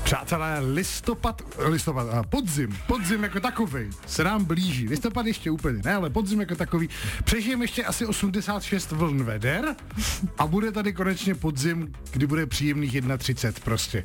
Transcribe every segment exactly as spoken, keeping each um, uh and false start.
Přátelé, listopad, listopad, a podzim, podzim jako takovej se nám blíží. Listopad ještě úplně ne, ale podzim jako takový. Přežijeme ještě asi osmdesát šest vln veder a bude tady konečně podzim, kdy bude příjemných třicet jedna prostě.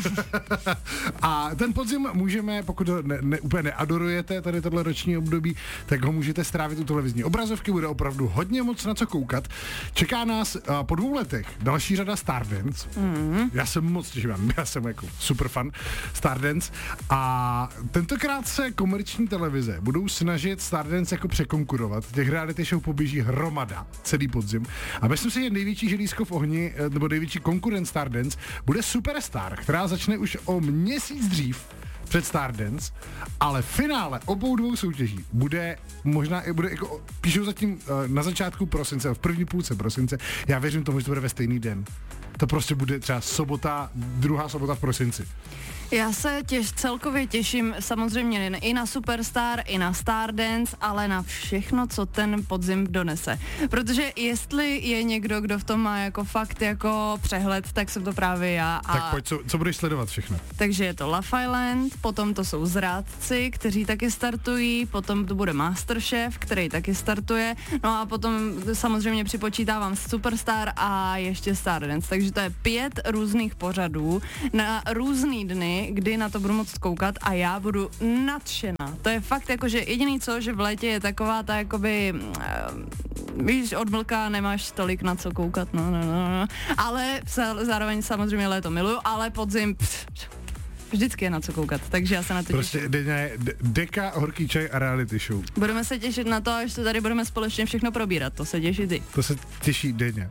A ten podzim můžeme, pokud ho ne, ne, úplně neadorujete tady tohle roční období, tak ho můžete strávit u televizní obrazovky, bude opravdu hodně moc na co koukat. Čeká nás a, po dvou letech další řada Stardance. Mm. Já jsem moc těším, já jsem jako super fan Stardance a tentokrát se komerční televize budou snažit Stardance jako překonkurovat. Těch reality show poběží hromada celý podzim a myslím si, že největší želízko v ohni, nebo největší konkurent Stardance bude Superstar, která začne už o měsíc dřív před Stardance, ale finále obou dvou soutěží bude možná i bude jako, píšou zatím na začátku prosince, v první půlce prosince, já věřím tomu, že to bude ve stejný den. To prostě bude třeba sobota, druhá sobota v prosinci. Já se těž, celkově těším samozřejmě i na Superstar, i na Stardance, ale na všechno, co ten podzim donese. Protože jestli je někdo, kdo v tom má jako fakt jako přehled, tak jsem to právě já. A tak pojď, co, co budeš sledovat všechno? Takže je to Love Island, potom to jsou Zrádci, kteří taky startují, potom to bude Masterchef, který taky startuje, no a potom samozřejmě připočítávám Superstar a ještě Stardance, takže to je pět různých pořadů na různý dny, kdy na to budu moct koukat a já budu nadšená. To je fakt jako, že jediný co, že v létě je taková ta jakoby, uh, víš, od mlka nemáš tolik na co koukat, no, no, no, no. Ale zároveň samozřejmě léto miluju, ale podzim pff, vždycky je na co koukat, takže já se na to prostě těším. Prostě de- deka, horký čaj a reality show. Budeme se těšit na to, až to tady budeme společně všechno probírat, to se těší ty. To se těší denně.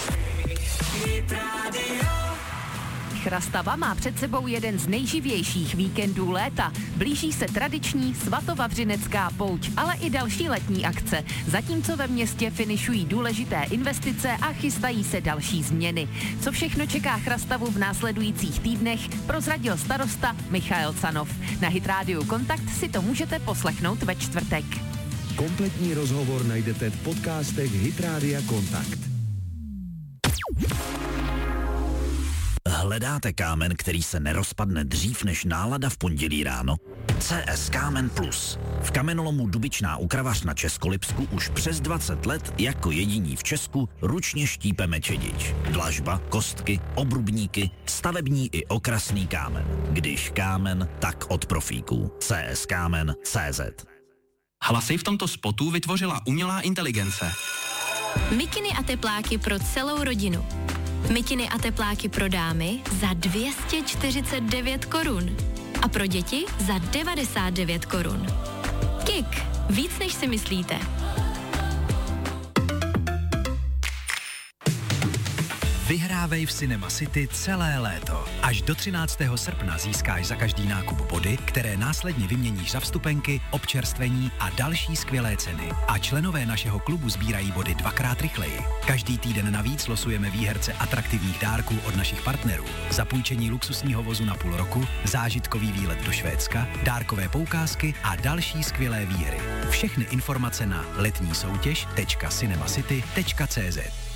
Chrastava má před sebou jeden z nejživějších víkendů léta. Blíží se tradiční svatovavřinecká pouť, ale i další letní akce. Zatímco ve městě finišují důležité investice a chystají se další změny. Co všechno čeká Chrastavu v následujících týdnech, prozradil starosta Michael Canov. Na Hit Radio Kontakt si to můžete poslechnout ve čtvrtek. Kompletní rozhovor najdete v podcastech Hit Radia Kontakt. Hledáte kámen, který se nerozpadne dřív než nálada v pondělí ráno? C S Kámen Plus. V kamenolomu Dubičná u Kravař na Českolipsku už přes dvacet let jako jediní v Česku ručně štípeme čedič. Dlažba, kostky, obrubníky, stavební i okrasný kámen. Když kámen, tak od profíků. C S Kámen tečka cé zet. Hlasy v tomto spotu vytvořila umělá inteligence. Mikiny a tepláky pro celou rodinu. Mikiny a tepláky pro dámy za dvě stě čtyřicet devět korun a pro děti za devadesát devět korun. Kik, víc než si myslíte. Vyhrávej v Cinema City celé léto. Až do třináctého srpna získáš za každý nákup body, které následně vyměníš za vstupenky, občerstvení a další skvělé ceny. A členové našeho klubu sbírají body dvakrát rychleji. Každý týden navíc losujeme výherce atraktivních dárků od našich partnerů. Zapůjčení luxusního vozu na půl roku, zážitkový výlet do Švédska, dárkové poukázky a další skvělé výhry. Všechny informace na letní soutěž tečka cinemacity tečka cé zet.